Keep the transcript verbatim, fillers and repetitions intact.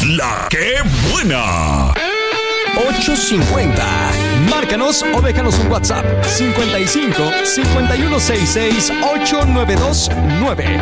La que buena. ocho cincuenta. Márcanos o déjanos un WhatsApp cincuenta y cinco, cincuenta y uno sesenta y seis, ochocientos noventa y dos nueve.